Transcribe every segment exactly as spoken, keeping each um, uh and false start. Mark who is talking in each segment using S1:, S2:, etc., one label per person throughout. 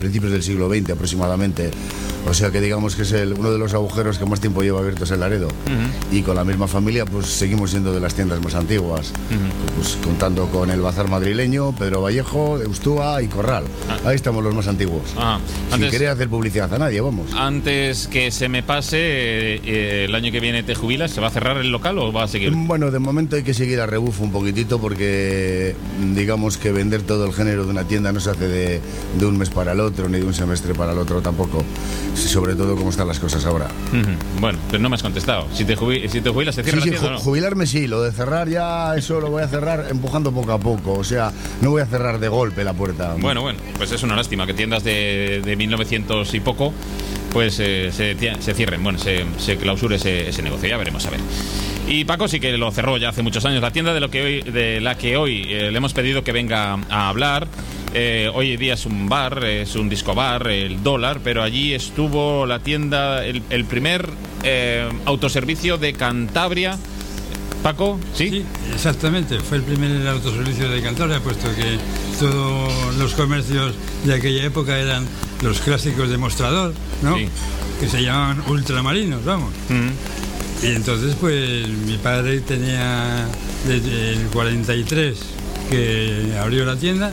S1: principios del siglo veinte aproximadamente. O sea que digamos que es el, uno de los agujeros que más tiempo lleva abiertos en Laredo. Uh-huh. Y con la misma familia pues seguimos siendo de las tiendas más antiguas. Uh-huh. Pues contando con el Bazar madrileño, Pedro Vallejo, Eustúa y Corral. Ah. Ahí estamos los más antiguos. Ah. Antes, sin querer hacer publicidad a nadie, vamos.
S2: Antes que se me pase, eh, el año que viene te jubilas, ¿se va a cerrar el local o va a seguir?
S1: Bueno, de momento hay que seguir a rebufo un poquitito porque digamos que vender todo el género de una tienda no se hace de, de un mes para el otro ni de un semestre para el otro tampoco. Sobre todo cómo están las cosas ahora.
S2: Uh-huh. Bueno, pero no me has contestado. Si te, jubi- si te jubilas, ¿se cierra
S1: sí,
S2: la
S1: sí,
S2: tienda,
S1: ju-
S2: no?
S1: Jubilarme sí, lo de cerrar ya, eso lo voy a cerrar empujando poco a poco. O sea, no voy a cerrar de golpe la puerta.
S2: Bueno, bueno, pues es una lástima que tiendas de, de mil novecientos y poco pues eh, se, se cierren, bueno, se, se clausure ese, ese negocio, ya veremos a ver. Y Paco sí que lo cerró ya hace muchos años. La tienda de, lo que hoy, de la que hoy eh, le hemos pedido que venga a hablar. Eh, hoy día es un bar, es un disco bar, el Dólar, pero allí estuvo la tienda, el, el primer eh, autoservicio de Cantabria. Paco, ¿sí?
S3: Sí, exactamente, fue el primer autoservicio de Cantabria, puesto que todos los comercios de aquella época eran los clásicos de mostrador, ¿no? Sí. Que se llamaban ultramarinos, vamos. Mm. Y entonces, pues, mi padre tenía desde el cuarenta y tres que abrió la tienda.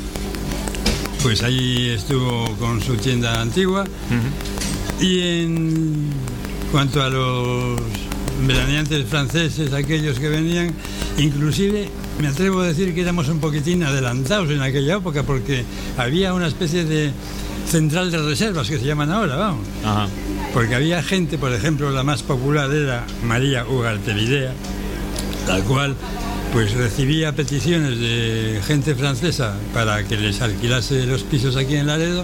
S3: Pues ahí estuvo con su tienda antigua. Uh-huh. Y en cuanto a los veraneantes franceses, aquellos que venían, inclusive me atrevo a decir que éramos un poquitín adelantados en aquella época, porque había una especie de central de reservas que se llaman ahora, vamos. Uh-huh. Porque había gente, por ejemplo, la más popular era María Ugartebidea, la cual pues recibía peticiones de gente francesa para que les alquilase los pisos aquí en Laredo,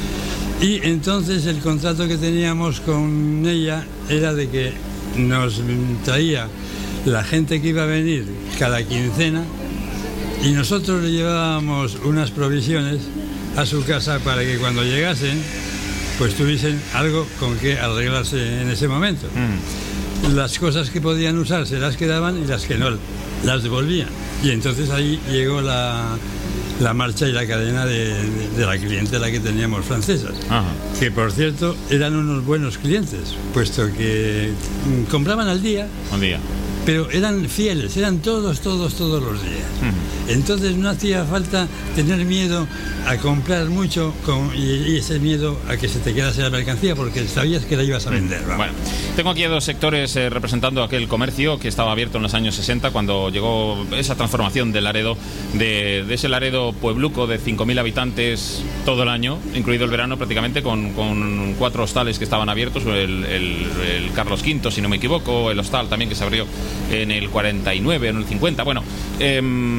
S3: y entonces el contrato que teníamos con ella era de que nos traía la gente que iba a venir cada quincena y nosotros le llevábamos unas provisiones a su casa para que cuando llegasen pues tuviesen algo con que arreglarse en ese momento. Mm. Las cosas que podían usar se las quedaban y las que no las devolvían. Y entonces ahí llegó la, la marcha y la cadena de, de, de la clientela que teníamos francesas. Ajá. Que por cierto eran unos buenos clientes, puesto que mm, compraban al día.
S2: Un día.
S3: Pero eran fieles, eran todos, todos, todos los días. Uh-huh. Entonces no hacía falta tener miedo a comprar mucho con, y, y ese miedo a que se te quedase la mercancía, porque sabías que la ibas a vender. ¿Vale?
S2: Bueno, tengo aquí a dos sectores eh, representando aquel comercio que estaba abierto en los años sesenta, cuando llegó esa transformación de Laredo, de, de ese Laredo puebluco de cinco mil habitantes todo el año, incluido el verano prácticamente, con, con cuatro hostales que estaban abiertos, el, el, el Carlos quinto, si no me equivoco, el hostal también que se abrió en el cuarenta y nueve, en el cincuenta, bueno, eh,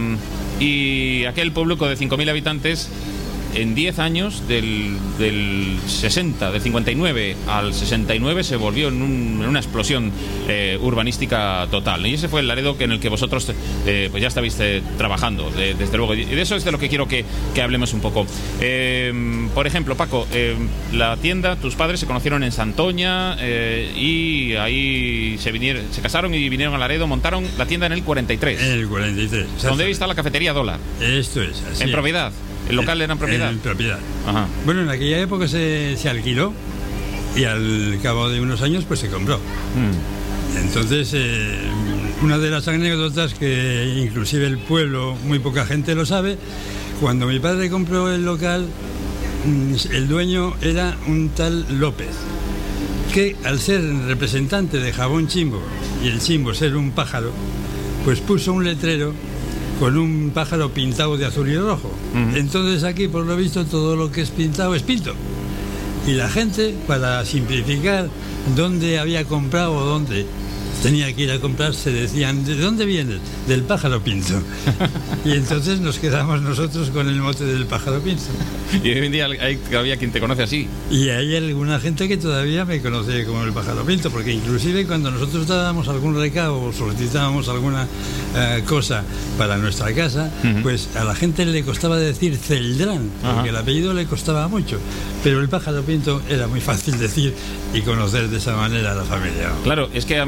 S2: y aquel puebluco de cinco mil habitantes en diez años, del, del sesenta, del cincuenta y nueve al sesenta y nueve, se volvió en, un, en una explosión eh, urbanística total. Y ese fue el Laredo que en el que vosotros eh, pues ya estabais eh, trabajando, de, desde luego. Y de eso es de lo que quiero que, que hablemos un poco. Eh, por ejemplo, Paco, eh, la tienda, tus padres se conocieron en Santoña eh, y ahí se vinieron, se casaron y vinieron a Laredo, montaron la tienda en el cuarenta y tres.
S3: En el cuarenta y tres.
S2: Donde está la cafetería Dólar.
S3: Esto es así.
S2: En propiedad. ¿El local era en propiedad?
S3: En propiedad. Ajá. Bueno, en aquella época se, se alquiló y al cabo de unos años pues se compró. Mm. Entonces, eh, una de las anécdotas que inclusive el pueblo, muy poca gente lo sabe, cuando mi padre compró el local, el dueño era un tal López, que al ser representante de Jabón Chimbo y el Chimbo ser un pájaro, pues puso un letrero con un pájaro pintado de azul y rojo. Uh-huh. Entonces aquí, por lo visto, todo lo que es pintado es pinto. Y la gente, para simplificar dónde había comprado o dónde tenía que ir a comprar, se decían, ¿de dónde vienes? Del pájaro pinto. Y entonces nos quedamos nosotros con el mote del pájaro pinto.
S2: Y hoy en día hay todavía quien te conoce así.
S3: Y hay alguna gente que todavía me conoce como el pájaro pinto, porque inclusive cuando nosotros dábamos algún recado o solicitábamos alguna eh, cosa para nuestra casa, uh-huh. pues a la gente le costaba decir Celdrán, porque uh-huh. el apellido le costaba mucho. Pero el pájaro pinto era muy fácil decir y conocer de esa manera a la familia.
S2: Claro, es que a mí cuando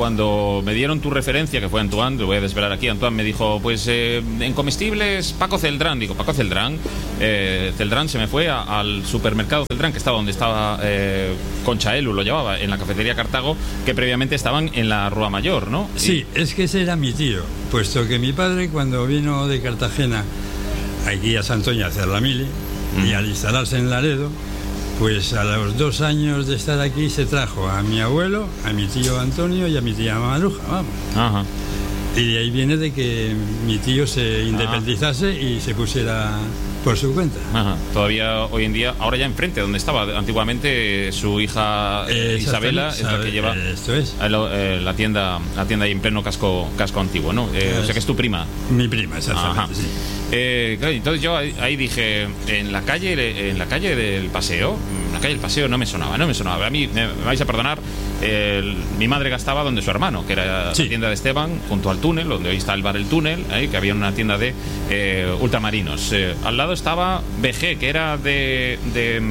S2: cuando me dieron tu referencia, que fue Antoine, lo voy a desvelar aquí, Antoine me dijo, pues eh, en comestibles Paco Celdrán. Digo, Paco Celdrán, eh, Celdrán se me fue a, al supermercado Celdrán, que estaba donde estaba eh, Concha Elu, lo llevaba, en la cafetería Cartago, que previamente estaban en la Rúa Mayor, ¿no?
S3: Sí, y... es que ese era mi tío, puesto que mi padre, cuando vino de Cartagena aquí a Santoña a hacer la mili, mm. y al instalarse en Laredo, pues a los dos años de estar aquí se trajo a mi abuelo, a mi tío Antonio y a mi tía Maruja, vamos.
S2: Ajá.
S3: Y de ahí viene de que mi tío se independizase Ajá. y se pusiera por su cuenta.
S2: Ajá. Todavía hoy en día, ahora ya enfrente, donde estaba antiguamente su hija eh, Isabela, es la que lleva
S3: esto es.
S2: la, eh, la tienda, la tienda ahí en pleno casco, casco antiguo, ¿no? Eh, o sea que es tu prima.
S3: Mi prima, exactamente. Ajá. Sí.
S2: Eh, claro, entonces yo ahí, ahí dije, en la calle, en la calle del Paseo, en la calle del Paseo no me sonaba, no me sonaba. A mí, me, me vais a perdonar, eh, mi madre gastaba donde su hermano, que era sí. la tienda de Esteban, junto al túnel, donde hoy está el bar El Túnel, eh, que había una tienda de eh, ultramarinos. Eh, al lado estaba B G, que era de, de,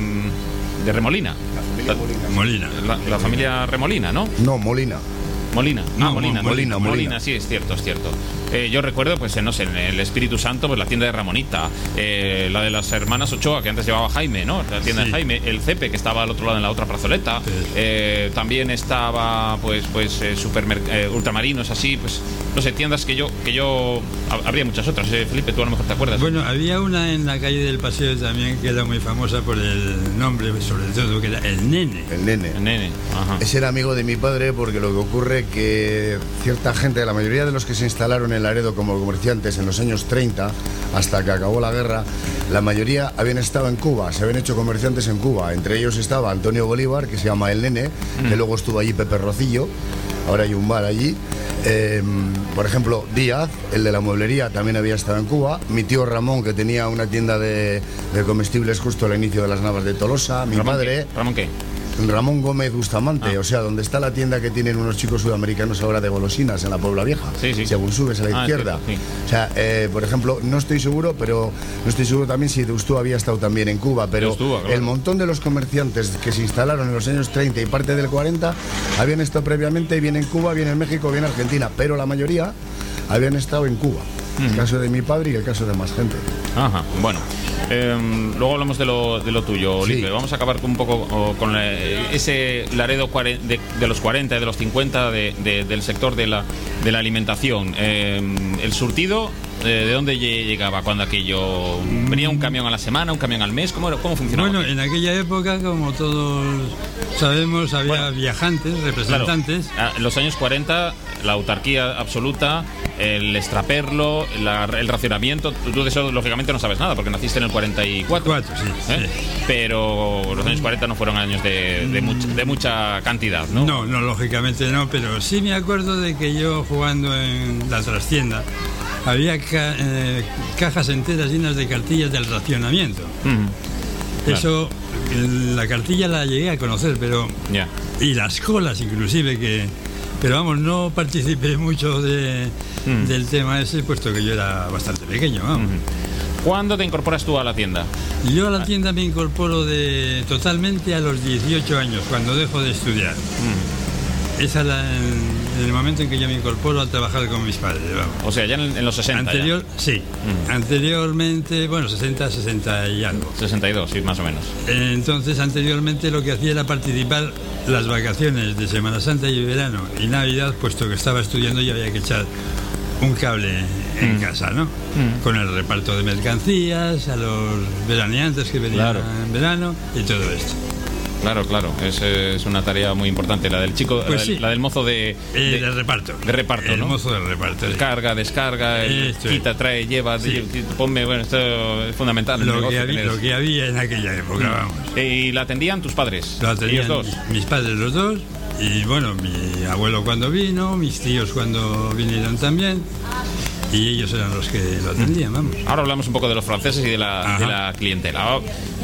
S2: de Remolina.
S1: La familia Molina.
S2: Molina. La, la familia Remolina, ¿no?
S1: No, Molina.
S2: Molina,
S1: no,
S2: ah, Molina,
S1: Molina, Molina,
S2: Molina, Molina, sí, es cierto, es cierto. Eh, yo recuerdo, pues, no sé, en el Espíritu Santo, pues la tienda de Ramonita, eh, la de las hermanas Ochoa, que antes llevaba Jaime, ¿no? La tienda sí. de Jaime, el Cepe, que estaba al otro lado en la otra plazoleta, sí. eh, también estaba, pues, pues, eh, supermerc- eh, ultramarinos, así, pues, no sé, tiendas que yo, que yo, habría muchas otras, eh, Felipe, tú a lo mejor te acuerdas.
S3: Bueno, había una en la calle del Paseo también que era muy famosa por el nombre, sobre todo, que era El Nene.
S1: El Nene.
S2: El Nene, ajá.
S1: Ese era amigo de mi padre, porque lo que ocurre que cierta gente, la mayoría de los que se instalaron en Laredo como comerciantes en los años treinta, hasta que acabó la guerra, la mayoría habían estado en Cuba, se habían hecho comerciantes en Cuba. Entre ellos estaba Antonio Bolívar, que se llama El Nene, mm. que luego estuvo allí Pepe Rocillo, ahora hay un bar allí. Eh, por ejemplo, Díaz, el de la mueblería, también había estado en Cuba. Mi tío Ramón, que tenía una tienda de, de comestibles justo al inicio de las Navas de Tolosa. Mi
S2: ¿Ramón
S1: padre...
S2: qué? ¿Ramón qué?
S1: Ramón Gómez Bustamante,
S2: ah.
S1: o sea, donde está la tienda que tienen unos chicos sudamericanos ahora de golosinas en la Puebla Vieja,
S2: sí, sí.
S1: según subes a la
S2: ah,
S1: izquierda.
S2: Sí, sí.
S1: O sea, eh, por ejemplo, no estoy seguro, pero no estoy seguro también si Deustú había estado también en Cuba, pero
S2: Deustúa, claro.
S1: el montón de los comerciantes que se instalaron en los años treinta y parte del cuarenta habían estado previamente, bien en Cuba, bien en México, bien en Argentina, pero la mayoría habían estado en Cuba. Mm. El caso de mi padre y el caso de más gente.
S2: Ajá, bueno. Eh, luego hablamos de lo, de lo tuyo, Olipe. Sí. Vamos a acabar con un poco oh, con eh, ese Laredo de, de los cuarenta y de los cincuenta de, de, del sector de la, de la alimentación. Eh, el surtido, eh, ¿de dónde llegaba cuando aquello? ¿Venía un camión a la semana, un camión al mes? ¿Cómo, cómo funcionaba?
S3: Bueno, en aquella época, como todos sabemos, había bueno, viajantes, representantes.
S2: Claro, en los años cuarenta, la autarquía absoluta, el extraperlo, la, el racionamiento. Tú de eso, lógicamente, no sabes nada, porque naciste en el cuarenta y cuatro.
S3: Cuatro, sí,
S2: ¿eh?
S3: sí.
S2: Pero los años cuarenta no fueron años de, de, mucha, de mucha cantidad, ¿no?
S3: No, no, lógicamente no, pero sí me acuerdo de que yo, jugando en la trastienda, había ca eh, cajas enteras llenas de cartillas del racionamiento. Uh-huh. Eso, claro. La cartilla la llegué a conocer, pero...
S2: Yeah.
S3: Y las colas, inclusive, que... Pero vamos, no participé mucho de, mm. del tema ese, puesto que yo era bastante pequeño, vamos.
S2: Mm-hmm. ¿Cuándo te incorporas tú a la tienda?
S3: Yo a la tienda me incorporo de totalmente a los dieciocho años, cuando dejo de estudiar. Mm. Es la, el, el momento en que yo me incorporo a trabajar con mis padres, vamos.
S2: O sea, ya en, en los sesenta.
S3: Anterior,
S2: ya.
S3: Sí. Mm. Anteriormente, bueno, sesenta, sesenta y algo.
S2: sesenta y dos, sí, más o menos.
S3: Entonces, anteriormente lo que hacía era participar las vacaciones de Semana Santa y verano y Navidad, puesto que estaba estudiando y había que echar un cable en mm. casa, ¿no? Mm. Con el reparto de mercancías a los veraneantes que venían claro. en verano y todo esto.
S2: Claro, claro, es, es una tarea muy importante, la del chico,
S3: pues
S2: la,
S3: sí.
S2: del, la del mozo de, de,
S3: eh, de reparto.
S2: De reparto,
S3: el
S2: ¿no?
S3: El mozo del reparto.
S2: Carga, descarga, el quita, trae, lleva, sí. ponme, bueno, esto es fundamental.
S3: Lo, que había, lo que había en aquella época, mm. vamos.
S2: ¿Y la atendían tus padres?
S3: Lo atendían
S2: ¿Ellos dos?
S3: Mis padres los dos, y bueno, mi abuelo cuando vino, mis tíos cuando vinieron también. Y ellos eran los que lo atendían, vamos.
S2: Ahora hablamos un poco de los franceses y de la, de la clientela.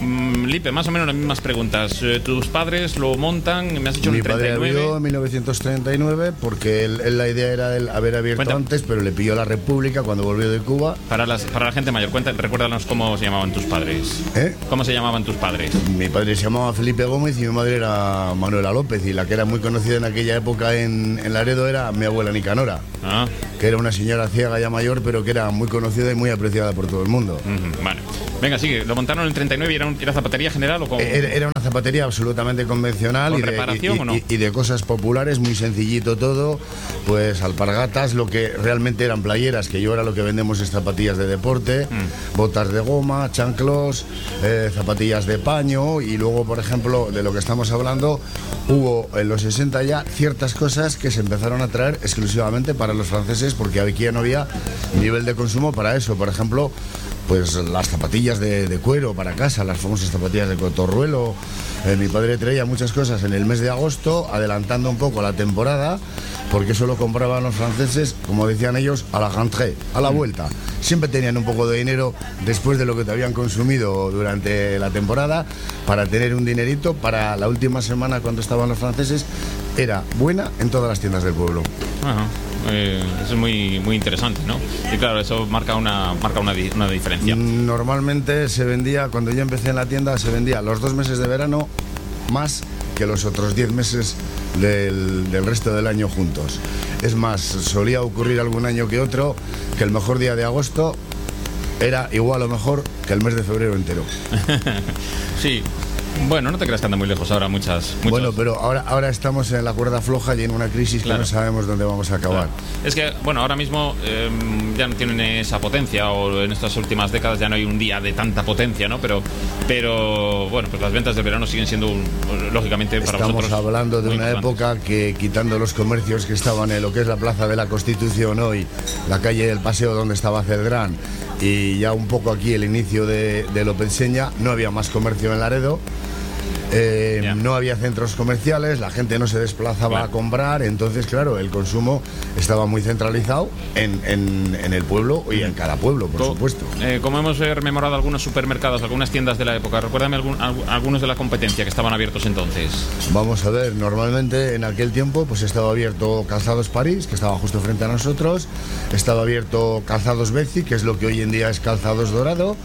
S2: mmm, Lipe, más o menos las mismas preguntas. Eh, ¿Tus padres lo montan? Me has dicho en
S1: Mi
S2: el treinta y nueve.
S1: padre abrió en mil novecientos treinta y nueve porque él, él, la idea era el haber abierto Cuenta. antes, pero le pilló la República cuando volvió de Cuba.
S2: Para, las, para la gente mayor, cuenta, recuérdanos cómo se llamaban tus padres.
S1: ¿Eh?
S2: ¿Cómo se llamaban tus padres?
S1: Mi padre se llamaba Felipe Gómez y mi madre era Manuela López, y la que era muy conocida en aquella época en, en Laredo era mi abuela Nicanora, ah. que era una señora ciega ya mayor, pero que era muy conocida y muy apreciada por todo el mundo.
S2: Uh-huh. Vale. Venga, sigue. ¿Lo montaron en el treinta y nueve y era, un, era zapatería general o cómo?
S1: Era, era una zapatería absolutamente convencional.
S2: ¿Con
S1: y de,
S2: reparación
S1: y,
S2: o no?
S1: Y, y de cosas populares, muy sencillito todo. Pues alpargatas, lo que realmente eran playeras, que yo era lo que vendemos es zapatillas de deporte, mm. botas de goma, chanclos, eh, zapatillas de paño, y luego, por ejemplo, de lo que estamos hablando, hubo en los sesenta ya ciertas cosas que se empezaron a traer exclusivamente para los franceses, porque aquí ya no había nivel de consumo para eso. Por ejemplo, pues las zapatillas de, de cuero para casa, las famosas zapatillas de cotorruelo. Eh, mi padre traía muchas cosas en el mes de agosto, adelantando un poco la temporada, porque eso lo compraban los franceses, como decían ellos, a la rentrée, a la vuelta. Siempre tenían un poco de dinero después de lo que te habían consumido durante la temporada, para tener un dinerito para la última semana cuando estaban los franceses. Era buena en todas las tiendas del pueblo.
S2: Ajá. Eh, eso es muy muy interesante, ¿no? Y claro, eso marca una marca una, una diferencia.
S1: Normalmente se vendía, cuando yo empecé en la tienda, se vendía los dos meses de verano más que los otros diez meses del, del resto del año juntos. Es más, solía ocurrir algún año que otro que el mejor día de agosto era igual o mejor que el mes de febrero entero.
S2: Sí. Bueno, no te creas que anda muy lejos ahora muchas, muchas...
S1: Bueno, pero ahora, ahora estamos en la cuerda floja y en una crisis claro. que no sabemos dónde vamos a acabar.
S2: Claro. Es que, bueno, ahora mismo eh, ya no tienen esa potencia, o en estas últimas décadas ya no hay un día de tanta potencia, ¿no? Pero, pero bueno, pues las ventas del verano siguen siendo, un, lógicamente, para
S1: estamos
S2: vosotros...
S1: Estamos hablando de una época que, quitando los comercios que estaban en lo que es la Plaza de la Constitución hoy, la calle del Paseo donde estaba Celdrán, y ya un poco aquí el inicio de, de López Seña, no había más comercio en Laredo. Eh, yeah. No había centros comerciales, la gente no se desplazaba yeah. a comprar, entonces claro, el consumo estaba muy centralizado en, en, en el pueblo y en cada pueblo, por
S2: Co
S1: supuesto.
S2: Eh, como hemos rememorado algunos supermercados, algunas tiendas de la época, recuérdame algún, algunos de la competencia que estaban abiertos entonces.
S1: Vamos a ver, normalmente en aquel tiempo pues estaba abierto Calzados París, que estaba justo frente a nosotros, estaba abierto Calzados Betsy, que es lo que hoy en día es Calzados Dorado.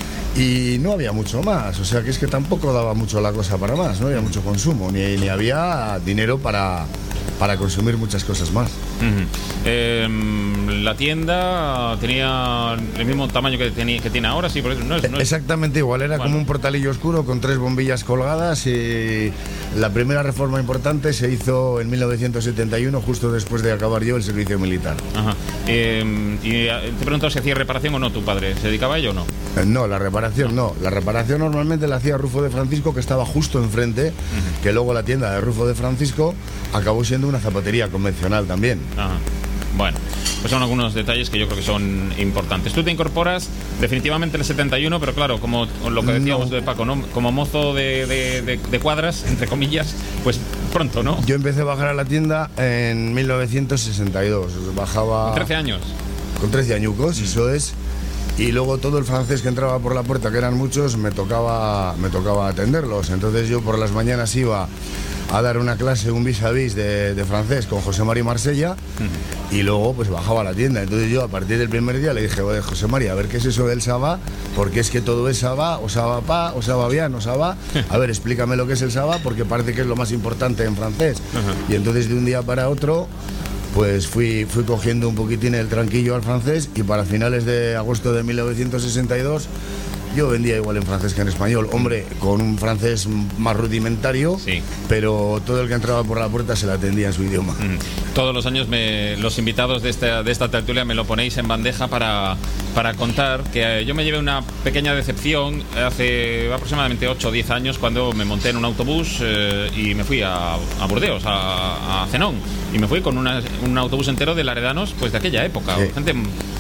S1: Y no había mucho más, o sea que es que tampoco daba mucho la cosa para más, no había mucho consumo, ni, ni había dinero para, para consumir muchas cosas más.
S2: Uh-huh. eh, la tienda tenía el mismo tamaño que, tenía, que tiene ahora, sí, por eso no es, no es...
S1: Exactamente igual, era bueno. como un portalillo oscuro con tres bombillas colgadas, y la primera reforma importante se hizo en mil novecientos setenta y uno, justo después de acabar yo el servicio militar.
S2: Ajá. Eh, y te pregunto si hacía reparación o no tu padre, ¿se dedicaba a ello o no?
S1: Eh, no, la reparación no. no, la reparación normalmente la hacía Rufo de Francisco, que estaba justo enfrente, uh-huh. que luego la tienda de Rufo de Francisco acabó siendo una zapatería convencional también.
S2: Ajá. Bueno, pues son algunos detalles que yo creo que son importantes. Tú te incorporas definitivamente en el setenta y uno, pero claro, como lo que decíamos no. de Paco, ¿no? Como mozo de, de, de, de cuadras, entre comillas, pues pronto, ¿no?
S1: Yo empecé a bajar a la tienda en mil novecientos sesenta y dos. Bajaba...
S2: ¿Con trece años?
S1: Con trece añucos, mm. eso es. Y luego todo el francés que entraba por la puerta, que eran muchos, me tocaba, me tocaba atenderlos. Entonces yo por las mañanas iba a dar una clase, un vis a vis de, de francés con José María Marsella, uh-huh. y luego pues bajaba a la tienda. Entonces yo a partir del primer día le dije, oye, José María, a ver qué es eso del Saba, porque es que todo es Saba, o Saba pa, o Saba bien, o Saba. A ver, explícame lo que es el Saba, porque parece que es lo más importante en francés. Uh-huh. Y entonces de un día para otro pues fui, fui cogiendo un poquitín el tranquillo al francés, y para finales de agosto de mil novecientos sesenta y dos yo vendía igual en francés que en español, hombre, con un francés más rudimentario, sí. pero todo el que entraba por la puerta se le atendía en su idioma.
S2: Mm. Todos los años me, los invitados de esta, de esta tertulia me lo ponéis en bandeja para, para contar que yo me llevé una pequeña decepción hace aproximadamente ocho o diez años, cuando me monté en un autobús eh, y me fui a, a Burdeos, a, a Zenón, y me fui con una, un autobús entero de laredanos pues de aquella época, sí. gente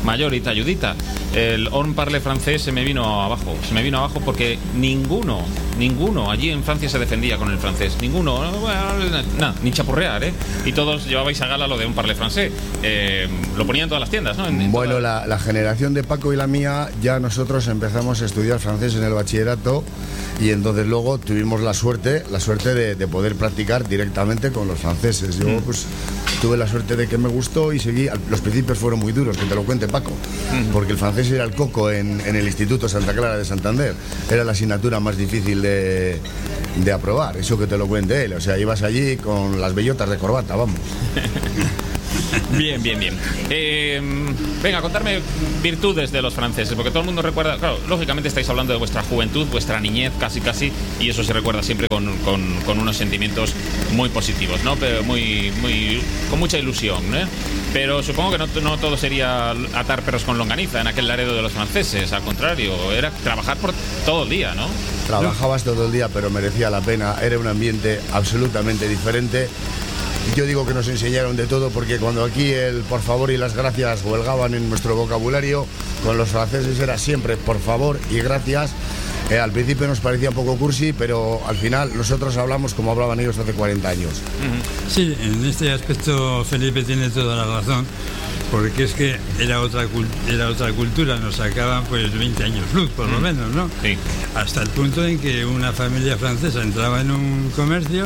S2: mayor y talludita. El on parle francés se me vino abajo, se me vino abajo porque ninguno, ninguno allí en Francia se defendía con el francés, ninguno, bueno, nada, ni chapurrear, ¿eh? Y todos llevabais a gala lo de on parle francés, eh, lo ponían en todas las tiendas, ¿no? En, en
S1: bueno,
S2: todas...
S1: la, la generación de Paco y la mía, ya nosotros empezamos a estudiar francés en el bachillerato y entonces luego tuvimos la suerte, la suerte de, de poder practicar directamente con los franceses. Yo, mm. pues, tuve la suerte de que me gustó y seguí. Los principios fueron muy duros, que te lo cuente Paco, mm. porque el francés era el coco en, en el Instituto Santa Clara de Santander. Era la asignatura más difícil de, de aprobar, eso que te lo cuente él. O sea, ibas allí con las bellotas de corbata, vamos.
S2: Bien, bien, bien. Eh, venga, contarme virtudes de los franceses, porque todo el mundo recuerda, claro, lógicamente estáis hablando de vuestra juventud, vuestra niñez, casi, casi, y eso se recuerda siempre con, con, con unos sentimientos muy positivos, ¿no? Pero muy, muy, con mucha ilusión, ¿eh? Pero supongo que no, no todo sería atar perros con longaniza en aquel Laredo de los franceses, al contrario, era trabajar por todo el día, ¿no?
S1: Trabajabas todo el día, pero merecía la pena, era un ambiente absolutamente diferente. Yo digo que nos enseñaron de todo porque cuando aquí el por favor y las gracias huelgaban en nuestro vocabulario, con los franceses era siempre por favor y gracias. Eh, al principio nos parecía un poco cursi, pero al final nosotros hablamos como hablaban ellos hace cuarenta años.
S3: Sí, en este aspecto Felipe tiene toda la razón, porque es que era otra, era otra cultura, nos sacaban pues veinte años luz, por lo menos, ¿no?
S2: Sí.
S3: Hasta el punto en que una familia francesa entraba en un comercio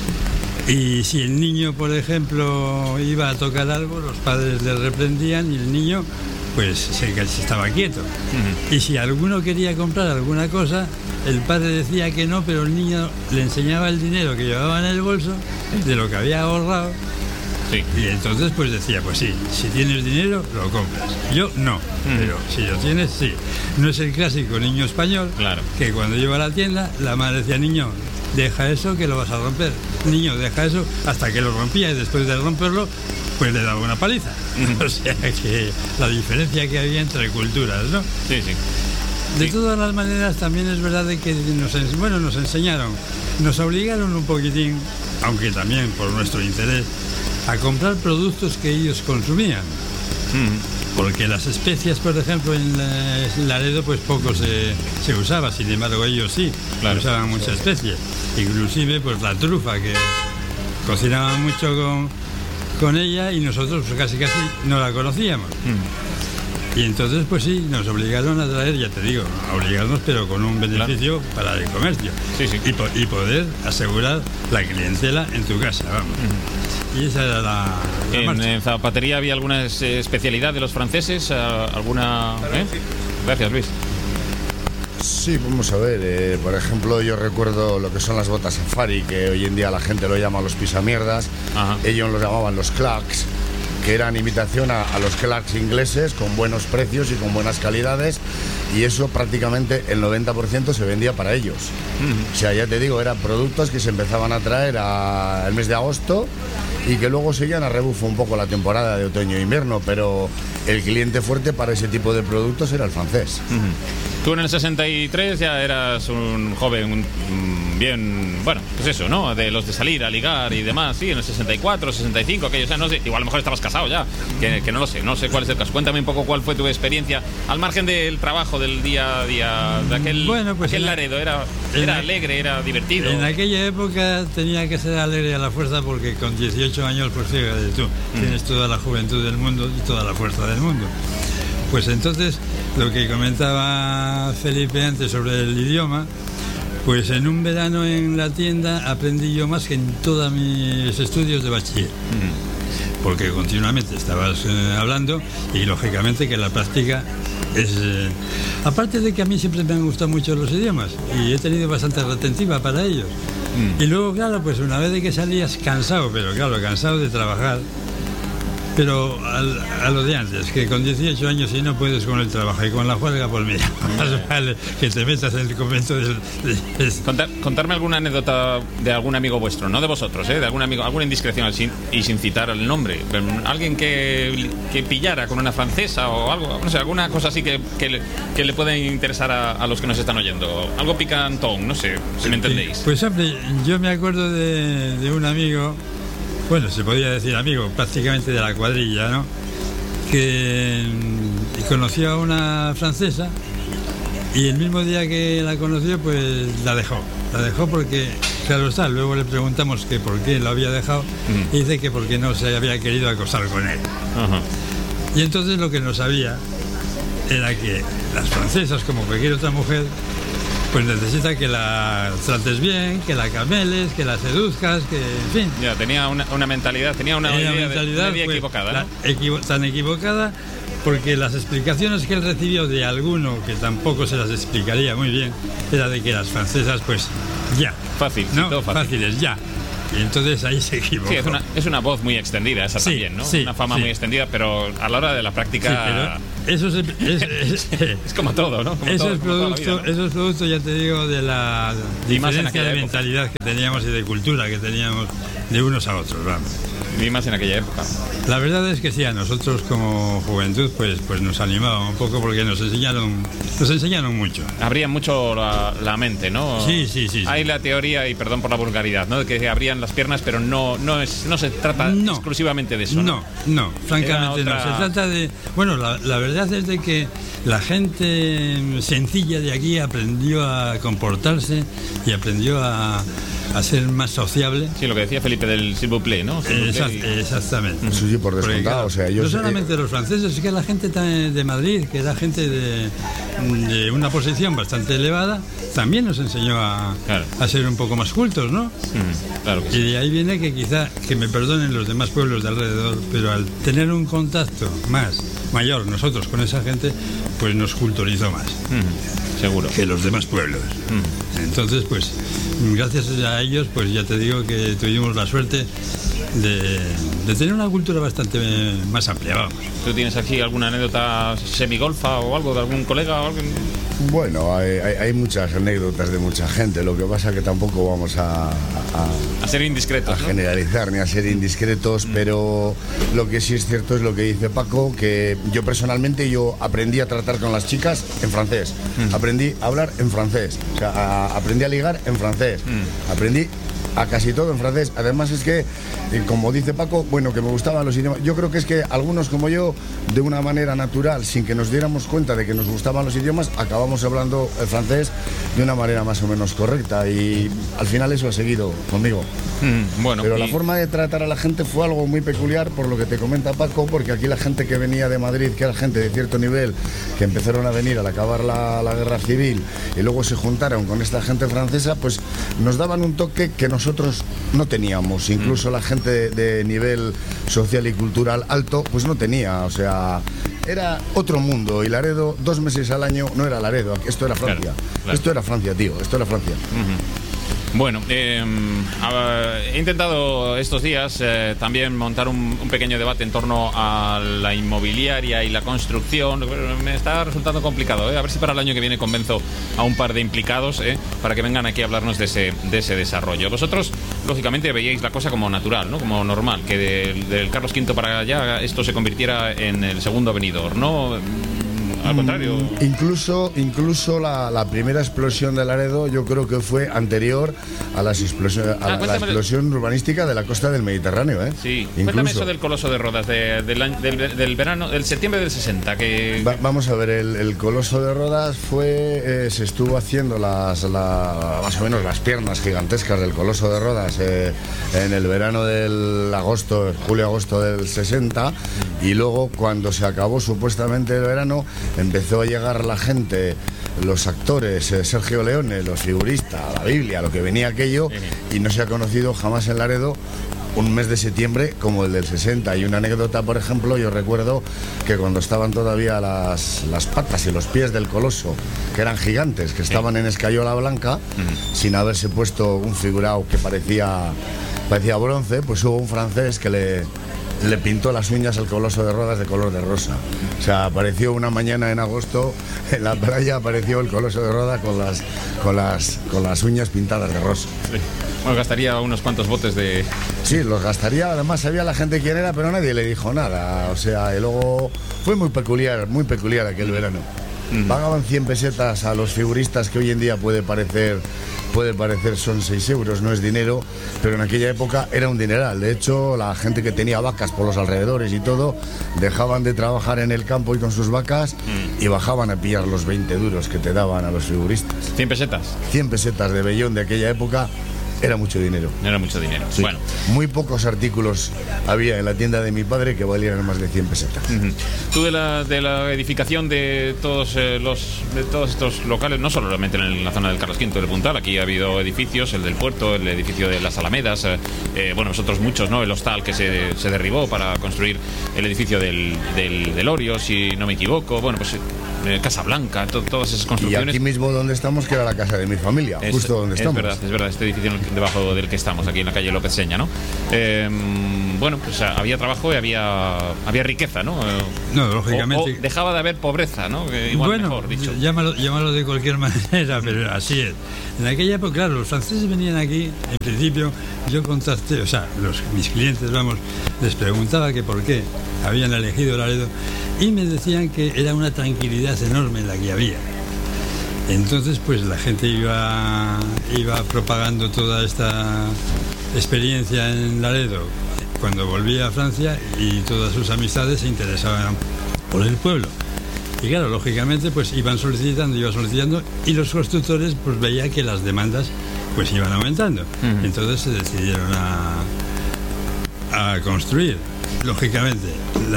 S3: y si el niño, por ejemplo, iba a tocar algo, los padres le reprendían y el niño pues se, se estaba quieto. Uh-huh. Y si alguno quería comprar alguna cosa, el padre decía que no, pero el niño le enseñaba el dinero que llevaba en el bolso, de lo que había ahorrado.
S2: Sí.
S3: Y entonces pues decía, pues sí, si tienes dinero, lo compras. Yo no, uh-huh. pero si lo tienes, sí. No es el clásico niño español,
S2: claro,
S3: que cuando iba a la tienda, la madre decía, niño, deja eso que lo vas a romper. Niño, deja eso, hasta que lo rompía y después de romperlo, pues le daba una paliza. O sea que la diferencia que había entre culturas, ¿no?
S2: Sí, sí.
S3: De
S2: sí.
S3: todas las maneras, también es verdad de que nos, bueno, nos enseñaron, nos obligaron un poquitín, aunque también por nuestro interés, a comprar productos que ellos consumían. Mm. Porque las especias, por ejemplo, en Laredo, pues poco se, se usaba, sin embargo ellos sí, claro, usaban muchas especies. Inclusive pues la trufa, que cocinaban mucho con, con ella y nosotros pues, casi casi no la conocíamos. Mm. Y entonces pues sí, nos obligaron a traer, ya te digo, a obligarnos, pero con un beneficio, claro, para el comercio.
S2: Sí, sí.
S3: Y, po y poder asegurar la clientela en tu casa, vamos. Mm. Y esa era la, la
S2: en,
S3: marcha.
S2: ¿En zapatería había alguna especialidad de los franceses? ¿Alguna? ¿Eh? Gracias, Luis.
S1: Sí, vamos a ver, eh, por ejemplo, yo recuerdo lo que son las botas safari, que hoy en día la gente lo llama los pisamierdas. Ajá. Ellos los llamaban los clacks, que eran imitación a, a los clacks ingleses, con buenos precios y con buenas calidades, y eso prácticamente el noventa por ciento se vendía para ellos. Uh-huh. O sea, ya te digo, eran productos que se empezaban a traer al mes de agosto y que luego seguían a rebufo un poco la temporada de otoño e invierno, pero el cliente fuerte para ese tipo de productos era el francés.
S2: Uh-huh. Tú en el sesenta y tres ya eras un joven un, bien, bueno, pues eso, ¿no? De los de salir a ligar y demás, sí, en el sesenta y cuatro, sesenta y cinco, aquello, o sea, no sé, igual a lo mejor estabas casado ya, que, que no lo sé, no sé cuál es el caso. Cuéntame un poco cuál fue tu experiencia, al margen del trabajo, del día a día, de aquel,
S3: bueno, pues
S2: aquel Laredo, era, era alegre, era divertido.
S3: En aquella época tenía que ser alegre a la fuerza porque con dieciocho años, pues fíjate tú, mm. tienes toda la juventud del mundo y toda la fuerza del mundo. Pues entonces, lo que comentaba Felipe antes sobre el idioma, pues en un verano en la tienda aprendí yo más que en todos mis estudios de bachiller. Mm. Porque continuamente estabas eh, hablando y lógicamente que la práctica es... Eh, aparte de que a mí siempre me han gustado mucho los idiomas y he tenido bastante retentiva para ellos. Mm. Y luego, claro, pues una vez de que salías cansado, pero claro, cansado de trabajar, pero al, a lo de antes, que con dieciocho años si no puedes con el trabajo y con la huelga, pues mira, más vale que te metas en el convento del... De, de...
S2: Contar, contarme alguna anécdota de algún amigo vuestro, no de vosotros, ¿eh? De algún amigo, alguna indiscreción sin, y sin citar el nombre, alguien que, que pillara con una francesa o algo, no sé, alguna cosa así que, que, le, que le puede interesar a, a los que nos están oyendo, algo picantón, no sé, si me entendéis.
S3: Pues hombre, yo me acuerdo de, de un amigo, bueno, se podía decir amigo, prácticamente de la cuadrilla, ¿no? Que conoció a una francesa y el mismo día que la conoció, pues la dejó. La dejó porque, claro está, luego le preguntamos que por qué lo había dejado mm. y dice que porque no se había querido acostar con él. Uh-huh. Y entonces lo que no sabía era que las francesas, como cualquier otra mujer, pues necesita que la trates bien, que la cameles, que la seduzcas, que en fin.
S2: Ya, tenía una, una mentalidad, tenía una
S3: tenía
S2: idea
S3: mentalidad,
S2: de, media
S3: pues,
S2: equivocada,
S3: la,
S2: ¿no?
S3: equivo, tan equivocada, porque las explicaciones que él recibió de alguno, que tampoco se las explicaría muy bien, era de que las francesas, pues, ya.
S2: Fácil,
S3: ¿no?
S2: todo fácil.
S3: Fáciles, ya. Y entonces ahí se equivocó.
S2: Sí, es una, es una voz muy extendida esa
S3: sí,
S2: también, ¿no?
S3: Sí,
S2: una fama
S3: sí.
S2: muy extendida, pero a la hora de la práctica...
S3: Sí, pero eso es, es, es,
S2: es como todo, ¿no? Como
S3: eso,
S2: todo,
S3: es
S2: como
S3: producto,
S2: vida, ¿no?
S3: eso es producto, ya te digo, de la diferencia de mentalidad que teníamos y de cultura que teníamos de unos a otros, vamos.
S2: Y más en aquella época.
S3: La verdad es que sí, a nosotros como juventud pues, pues nos animaba un poco porque nos enseñaron nos enseñaron mucho.
S2: Abrían mucho la, la mente, ¿no?
S3: Sí, sí, sí.
S2: Hay
S3: sí.
S2: la teoría, y perdón por la vulgaridad, ¿no? De que abrían las piernas, pero no no es no se trata
S3: no,
S2: exclusivamente de eso.
S3: No, no, no francamente otra... no. Se trata de... Bueno, la, la verdad es de que la gente sencilla de aquí aprendió a comportarse y aprendió a... a ser más sociable.
S2: Sí, lo que decía Felipe del s'il vous plaît, ¿no?
S3: Exact, exactamente.
S1: Sí, sí, por descontado. O sea, yo
S3: no
S1: sé...
S3: solamente los franceses, es que la gente de Madrid, que era gente de, de una posición bastante elevada, también nos enseñó a, claro. a ser un poco más cultos, ¿no?
S2: Mm, claro que sí.
S3: Y de ahí viene que quizá, que me perdonen los demás pueblos de alrededor, pero al tener un contacto más mayor nosotros con esa gente, pues nos culturizó más.
S2: Mm, seguro.
S3: Que los demás pueblos. Mm. Entonces, pues, gracias a ellos, pues ya te digo que tuvimos la suerte de, de tener una cultura bastante más amplia, vamos.
S2: ¿Tú tienes aquí alguna anécdota semigolfa o algo de algún colega o algo?
S1: Bueno, hay, hay, hay muchas anécdotas de mucha gente, lo que pasa que tampoco vamos a... A,
S2: a ser indiscretos,
S1: A
S2: ¿no?
S1: generalizar ni a ser indiscretos, mm. pero lo que sí es cierto es lo que dice Paco, que yo personalmente yo aprendí a tratar con las chicas en francés, mm. aprendí a hablar en francés, o sea, a, aprendí a ligar en francés, mm. aprendí a casi todo en francés. Además es que, como dice Paco, bueno, que me gustaban los idiomas. Yo creo que es que algunos como yo, de una manera natural, sin que nos diéramos cuenta de que nos gustaban los idiomas, acabamos hablando el francés de una manera más o menos correcta, y al final eso ha seguido conmigo.
S2: Mm, bueno,
S1: Pero
S2: y...
S1: la forma de tratar a la gente fue algo muy peculiar, por lo que te comenta Paco, porque aquí la gente que venía de Madrid, que era gente de cierto nivel, que empezaron a venir al acabar la, la guerra civil y luego se juntaron con esta gente francesa, pues nos daban un toque que nosotros no teníamos. Incluso mm. la gente de, de nivel social y cultural alto, pues no tenía, o sea... Era otro mundo, y Laredo, dos meses al año, no era Laredo, esto era Francia. Claro, claro. Esto era Francia, tío, esto era Francia.
S2: Uh-huh. Bueno, eh, he intentado estos días eh, también montar un, un pequeño debate en torno a la inmobiliaria y la construcción. Me está resultando complicado, ¿eh? A ver si para el año que viene convenzo a un par de implicados ¿eh? para que vengan aquí a hablarnos de ese, de ese desarrollo. Vosotros, lógicamente, veíais la cosa como natural, ¿no? Como normal, que del, del Carlos quinto para allá esto se convirtiera en el segundo Benidorm, ¿no? Al contrario.
S1: Incluso, incluso la, la primera explosión de Laredo yo creo que fue anterior a, las explosión, a ah, la, la explosión de... urbanística de la costa del Mediterráneo, ¿eh?
S2: Sí,
S1: incluso.
S2: Cuéntame eso del Coloso de Rodas, de, de, del, del, del verano, del septiembre del sesenta. Que...
S1: Va, vamos a ver, el, el Coloso de Rodas fue, eh, se estuvo haciendo las, la, más o menos las piernas gigantescas del Coloso de Rodas eh, en el verano del agosto, julio-agosto del sesenta, y luego cuando se acabó supuestamente el verano, empezó a llegar la gente, los actores, eh, Sergio Leone, los figuristas, la Biblia, lo que venía aquello, y no se ha conocido jamás en Laredo un mes de septiembre como el del sesenta. Y una anécdota, por ejemplo, yo recuerdo que cuando estaban todavía las, las patas y los pies del Coloso, que eran gigantes, que estaban en escayola blanca, uh-huh. sin haberse puesto un figurado que parecía, parecía bronce, pues hubo un francés que le... le pintó las uñas al Coloso de Rodas de color de rosa. O sea, apareció una mañana en agosto en la playa, apareció el Coloso de Rodas con las, con las, con las uñas pintadas de rosa.
S2: Sí. Bueno, gastaría unos cuantos botes de...
S1: Sí, los gastaría, además sabía la gente quién era, pero nadie le dijo nada. O sea, y luego fue muy peculiar, muy peculiar aquel verano. Mm. Pagaban cien pesetas a los figuristas, que hoy en día puede parecer puede parecer son seis euros, no es dinero, pero en aquella época era un dineral. De hecho, la gente que tenía vacas por los alrededores y todo, dejaban de trabajar en el campo y con sus vacas mm. y bajaban a pillar los veinte duros que te daban a los figuristas.
S2: ¿cien pesetas?
S1: cien pesetas de vellón de aquella época. Era mucho dinero.
S2: Era mucho dinero.
S1: Sí.
S2: Bueno.
S1: Muy pocos artículos había en la tienda de mi padre que valieran más de cien pesetas.
S2: Uh-huh. Tú de la, de la edificación de todos eh, los de todos estos locales, no solamente en la zona del Carlos quinto del Puntal, aquí ha habido edificios, el del puerto, el edificio de las Alamedas, eh, eh, bueno, nosotros muchos, ¿no? El hostal que se, se derribó para construir el edificio del, del, del Orio, si no me equivoco, bueno, pues eh, Casa Blanca, to, todas esas construcciones.
S1: Y aquí mismo donde estamos, que era la casa de mi familia,
S2: es,
S1: justo donde
S2: es
S1: estamos.
S2: Es verdad, es verdad, este edificio debajo del que estamos, aquí en la calle López Seña, ¿no? Eh, bueno, pues había trabajo y había había riqueza, ¿no?
S3: No, lógicamente.
S2: O, o dejaba de haber pobreza, ¿no? Igual
S3: bueno,
S2: mejor dicho.
S3: Llámalo, llámalo de cualquier manera, pero así es. En aquella época, claro, los franceses venían aquí, en principio, yo contacté, o sea, los, mis clientes, vamos, les preguntaba que por qué habían elegido Laredo y me decían que era una tranquilidad enorme la que había. Entonces, pues la gente iba, iba propagando toda esta experiencia en Laredo cuando volvía a Francia y todas sus amistades se interesaban por el pueblo. Y claro, lógicamente, pues iban solicitando, iban solicitando y los constructores pues veían que las demandas pues iban aumentando. Uh-huh. Entonces se decidieron a, a construir. Lógicamente,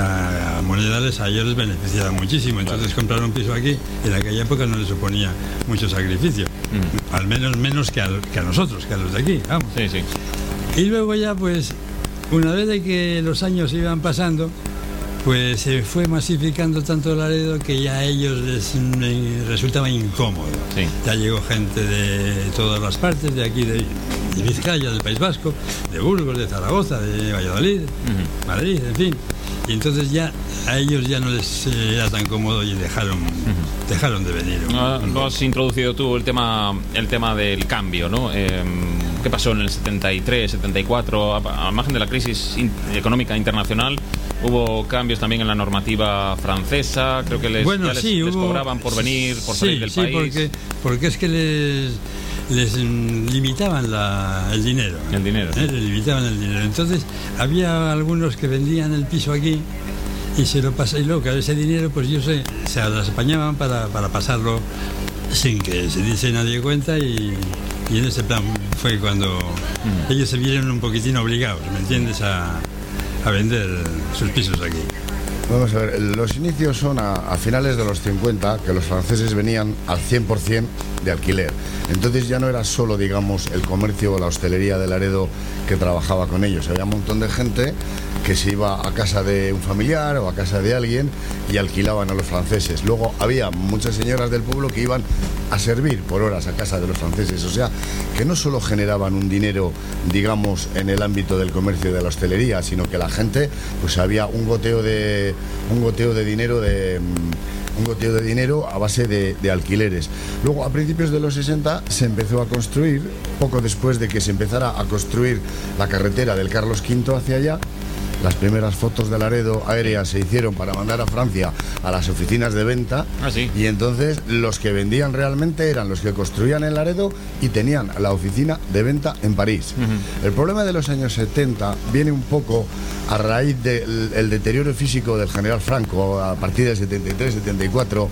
S3: la monedales a ellos les beneficiaba muchísimo, entonces comprar un piso aquí en aquella época no les suponía mucho sacrificio, mm. al menos menos que a, que a nosotros, que a los de aquí, vamos.
S2: Sí, sí.
S3: Y luego ya, pues, una vez de que los años iban pasando, pues se fue masificando tanto Laredo que ya a ellos les resultaba incómodo. Sí. Ya llegó gente de todas las partes, de aquí, de, de Vizcaya, del País Vasco, de Burgos, de Zaragoza, de Valladolid, uh-huh. Madrid, en fin. Y entonces ya a ellos ya no les era tan cómodo y dejaron, uh-huh. dejaron de venir.
S2: No, no has introducido tú el tema, el tema del cambio, ¿no? Eh, ¿Qué pasó en el setenta y tres, setenta y cuatro? A, a margen de la crisis in, económica internacional, hubo cambios también en la normativa francesa. Creo que les,
S3: bueno,
S2: ya les,
S3: sí,
S2: les
S3: hubo,
S2: cobraban por venir, por
S3: sí,
S2: salir del
S3: sí,
S2: país.
S3: Porque, porque es que les, les limitaban la, el dinero.
S2: El dinero.
S3: ¿eh? Les limitaban el dinero. Entonces, había algunos que vendían el piso aquí y se lo pasaban. Y luego, que ese dinero, pues yo sé, se las apañaban para, para pasarlo sin que se diese nadie cuenta y, y en ese plan fue cuando mm. ellos se vieron un poquitín obligados, ¿me entiendes?, a, a vender sus pisos aquí.
S1: Vamos a ver, los inicios son a, a finales de los cincuenta, que los franceses venían al cien por ciento de alquiler. Entonces ya no era solo, digamos, el comercio o la hostelería de Laredo que trabajaba con ellos. Había un montón de gente que se iba a casa de un familiar o a casa de alguien y alquilaban a los franceses. Luego había muchas señoras del pueblo que iban a servir por horas a casa de los franceses. O sea, que no solo generaban un dinero, digamos, en el ámbito del comercio y de la hostelería, sino que la gente, pues había un goteo de, un goteo de dinero de... un goteo de dinero a base de, de alquileres. Luego, a principios de los sesenta, se empezó a construir, poco después de que se empezara a construir la carretera del Carlos quinto hacia allá. Las primeras fotos de Laredo aéreas se hicieron para mandar a Francia a las oficinas de venta.
S2: ¿Ah, sí?
S1: Y entonces los que vendían realmente eran los que construían en Laredo y tenían la oficina de venta en París. Uh-huh. El problema de los años setenta viene un poco a raíz del el deterioro físico del general Franco a partir del setenta y tres setenta y cuatro,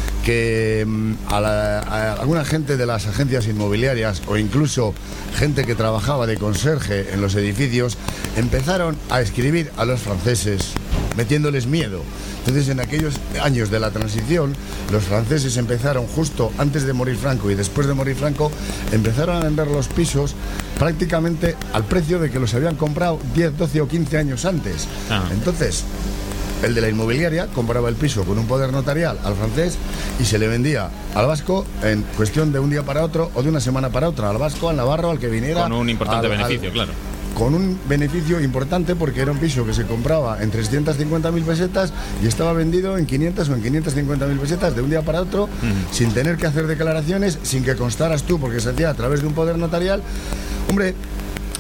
S1: que a, la, a alguna gente de las agencias inmobiliarias o incluso gente que trabajaba de conserje en los edificios empezaron a escribir a los franceses metiéndoles miedo. Entonces, en aquellos años de la transición, los franceses empezaron, justo antes de morir Franco y después de morir Franco, empezaron a vender los pisos prácticamente al precio de que los habían comprado diez, doce o quince años antes. Ah. Entonces, el de la inmobiliaria compraba el piso con un poder notarial al francés y se le vendía al vasco en cuestión de un día para otro o de una semana para otra, al vasco, al navarro, al que viniera.
S2: Con un importante
S1: al,
S2: beneficio,
S1: al,
S2: claro.
S1: Con un beneficio importante porque era un piso que se compraba en trescientas cincuenta mil pesetas y estaba vendido en quinientas o en quinientas cincuenta mil pesetas de un día para otro, uh-huh. sin tener que hacer declaraciones, sin que constaras tú, porque se hacía a través de un poder notarial. Hombre,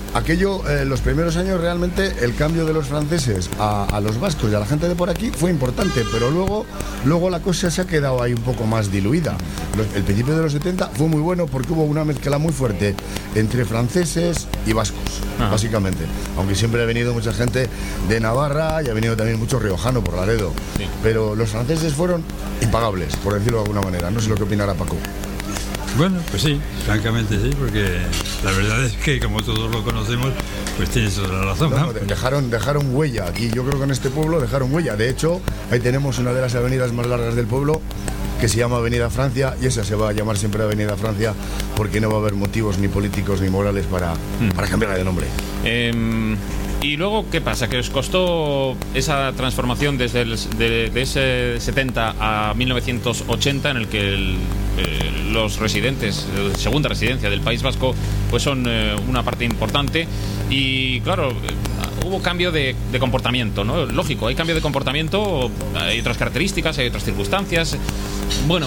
S1: aquello, eh, los primeros años realmente el cambio de los franceses a, a los vascos y a la gente de por aquí fue importante, pero luego, luego la cosa se ha quedado ahí un poco más diluida. Los, el principio de los setenta fue muy bueno porque hubo una mezcla muy fuerte entre franceses y vascos, Ajá. básicamente. Aunque siempre ha venido mucha gente de Navarra y ha venido también mucho riojano por Laredo. Sí. Pero los franceses fueron impagables, por decirlo de alguna manera. No sé lo que opinará Paco.
S3: Bueno, pues sí, francamente sí, porque la verdad es que como todos lo conocemos, pues tienes toda la razón.
S1: No, no, dejaron, dejaron huella aquí, yo creo que en este pueblo dejaron huella. De hecho, ahí tenemos una de las avenidas más largas del pueblo, que se llama Avenida Francia, y esa se va a llamar siempre Avenida Francia, porque no va a haber motivos ni políticos ni morales para, mm. para cambiarla de nombre.
S2: Eh... Y luego, ¿qué pasa? Que os costó esa transformación desde el, de, de ese setenta a mil novecientos ochenta, en el que el, eh, los residentes, la segunda residencia del País Vasco, pues son eh, una parte importante. Y claro, hubo cambio de, de comportamiento, ¿no? Lógico, hay cambio de comportamiento, hay otras características, hay otras circunstancias. Bueno,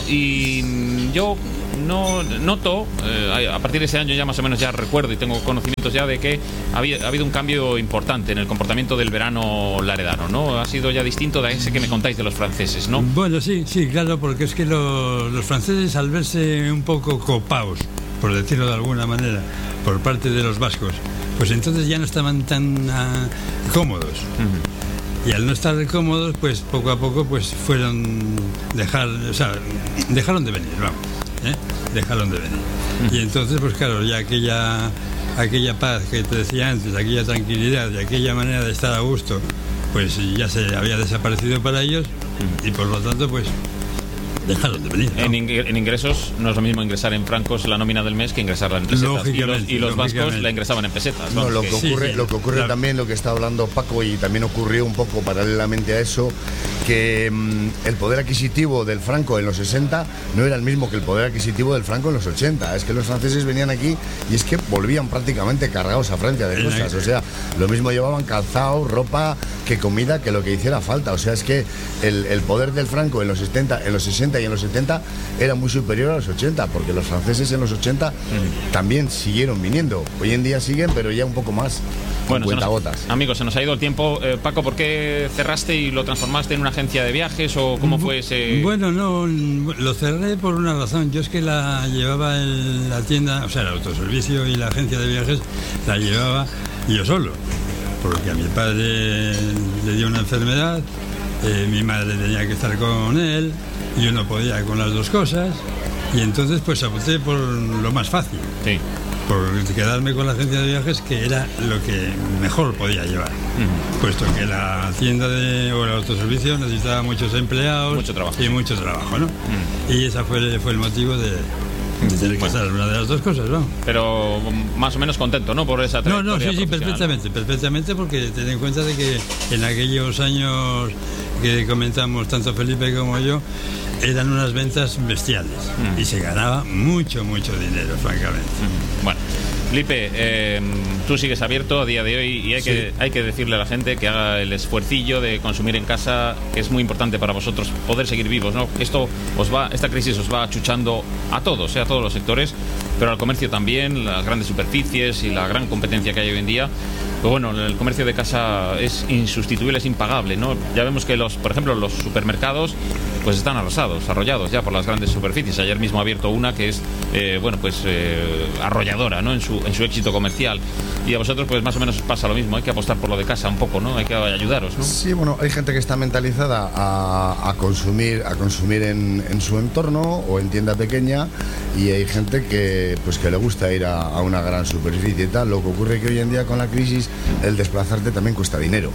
S2: y yo no noto, eh, a partir de ese año ya más o menos ya recuerdo y tengo conocimientos ya de que había, ha habido un cambio importante en el comportamiento del verano laredano, ¿no? Ha sido ya distinto de ese que me contáis de los franceses, ¿no?
S3: Bueno, sí, sí, claro, porque es que lo, los franceses, al verse un poco copaos, por decirlo de alguna manera, por parte de los vascos, pues entonces ya no estaban tan uh, cómodos. Uh-huh. Y al no estar cómodos, pues poco a poco pues fueron dejar, o sea, dejaron de venir, vamos. ¿Eh? Dejaron de venir. Y entonces, pues claro, ya aquella, aquella paz que te decía antes, aquella tranquilidad y aquella manera de estar a gusto, pues ya se había desaparecido para ellos y por lo tanto, pues dejaron de venir, ¿no?
S2: En, ing en ingresos no es lo mismo ingresar en francos la nómina del mes que ingresarla en pesetas. Y los, y los vascos la ingresaban en pesetas.
S1: No, lo que
S2: que...
S1: ocurre, sí, sí. Lo que ocurre claro. también, lo que está hablando Paco, y también ocurrió un poco paralelamente a eso, que mmm, el poder adquisitivo del franco en los sesenta no era el mismo que el poder adquisitivo del franco en los ochenta. Es que los franceses venían aquí y es que volvían prácticamente cargados a Francia de cosas. O sea, lo mismo llevaban calzado, ropa, que comida, que lo que hiciera falta. O sea, es que el, el poder del franco en los setenta, en los sesenta y en los setenta era muy superior a los ochenta, porque los franceses en los ochenta mm. también siguieron viniendo. Hoy en día siguen, pero ya un poco más.
S2: Bueno, se nos, amigos, se nos ha ido el tiempo. Eh, Paco, ¿por qué cerraste y lo transformaste en una agencia de viajes o cómo fue ese...?
S3: Bueno, no, lo cerré por una razón. Yo es que la llevaba en la tienda, o sea, el autoservicio y la agencia de viajes la llevaba yo solo, porque a mi padre le dio una enfermedad, eh, mi madre tenía que estar con él, yo no podía con las dos cosas, y entonces pues opté por lo más fácil.
S2: Sí.
S3: Por quedarme con la agencia de viajes, que era lo que mejor podía llevar, uh-huh. puesto que la tienda de, o el autoservicio necesitaba muchos empleados
S2: mucho trabajo,
S3: y mucho trabajo, ¿no? Uh-huh. Y ese fue, fue el motivo de, de tener que hacer una de las dos cosas, ¿no?
S2: Pero más o menos contento, ¿no? Por esa trayectoria.
S3: No, no, sí, sí, perfectamente, perfectamente, porque ten en cuenta de que en aquellos años que comentamos tanto Felipe como yo, eran unas ventas bestiales mm. y se ganaba mucho, mucho dinero, francamente.
S2: Mm. Bueno, Felipe, eh, tú sigues abierto a día de hoy y hay, sí. que, hay que decirle a la gente que haga el esfuercillo de consumir en casa, que es muy importante para vosotros poder seguir vivos, ¿no? Esto os va, esta crisis os va achuchando a todos, ¿eh? A todos los sectores, pero al comercio también, las grandes superficies y la gran competencia que hay hoy en día. Pues bueno, el comercio de casa es insustituible, es impagable, ¿no? Ya vemos que los, por ejemplo, los supermercados pues están arrasados, arrollados ya por las grandes superficies. Ayer mismo ha abierto una que es, eh, bueno, pues eh, arrolladora, ¿no? En su, en su éxito comercial. Y a vosotros pues más o menos pasa lo mismo, hay que apostar por lo de casa un poco, ¿no? Hay que ayudaros, ¿no?
S1: Sí, bueno, hay gente que está mentalizada a, a consumir, a consumir en, en su entorno o en tienda pequeña, y hay gente que pues que le gusta ir a, a una gran superficie y tal. Lo que ocurre es que hoy en día con la crisis el desplazarte también cuesta dinero.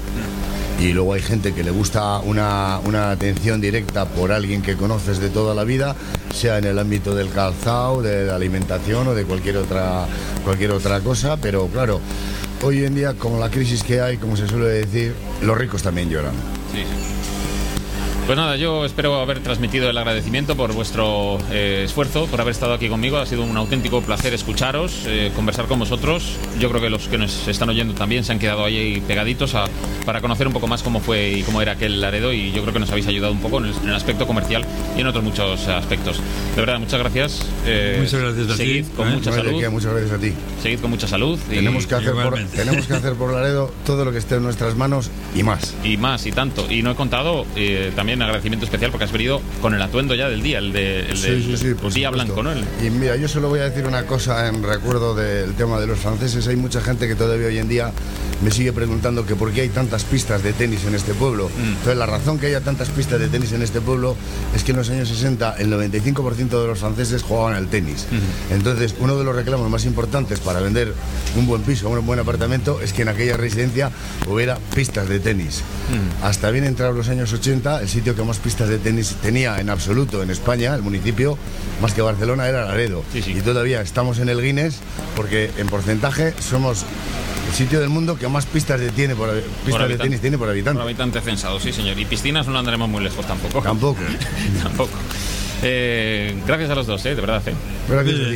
S1: Y luego hay gente que le gusta una, una atención directa por alguien que conoces de toda la vida, sea en el ámbito del calzado, de la alimentación o de cualquier otra, cualquier otra cosa. Pero claro, hoy en día con la crisis que hay, como se suele decir, los ricos también lloran.
S2: Sí. Pues nada, yo espero haber transmitido el agradecimiento por vuestro eh, esfuerzo, por haber estado aquí conmigo. Ha sido un auténtico placer escucharos, eh, conversar con vosotros. Yo creo que los que nos están oyendo también se han quedado ahí pegaditos a, para conocer un poco más cómo fue y cómo era aquel Laredo, y yo creo que nos habéis ayudado un poco en el, en el aspecto comercial y en otros muchos aspectos. De verdad, muchas gracias. Eh,
S3: muchas gracias a
S2: seguid
S3: ti.
S2: con
S3: ¿eh?
S2: mucha salud.
S1: Aquí, muchas gracias a ti.
S2: Seguid con mucha salud. Y,
S1: tenemos, que hacer por, tenemos que hacer por Laredo todo lo que esté en nuestras manos y más.
S2: Y más, y tanto. Y no he contado eh, también agradecimiento especial porque has venido con el atuendo ya del día, el de el
S1: sí,
S2: del,
S1: sí, sí, por
S2: día
S1: supuesto.
S2: blanco, ¿no? El...
S1: Y mira, yo solo voy a decir una cosa en recuerdo del tema de los franceses. Hay mucha gente que todavía hoy en día me sigue preguntando que por qué hay tantas pistas de tenis en este pueblo. Mm. Entonces, la razón que haya tantas pistas de tenis en este pueblo es que en los años sesenta el noventa y cinco por ciento de los franceses jugaban al tenis. Mm. Entonces, uno de los reclamos más importantes para vender un buen piso, un buen apartamento, es que en aquella residencia hubiera pistas de tenis. Mm. Hasta bien entrados los años ochenta, el sitio que más pistas de tenis tenía en absoluto en España, el municipio, más que Barcelona, era Laredo.
S2: Sí, sí.
S1: Y todavía estamos en el Guinness porque en porcentaje somos el sitio del mundo que más pistas de, tiene por, pistas
S2: por
S1: de tenis tiene por habitante.
S2: Por habitante censado, sí, señor. Y piscinas no andaremos muy lejos tampoco.
S1: Tampoco.
S2: Tampoco. Eh, gracias a los dos, eh, de verdad. Eh.
S1: Gracias a ti.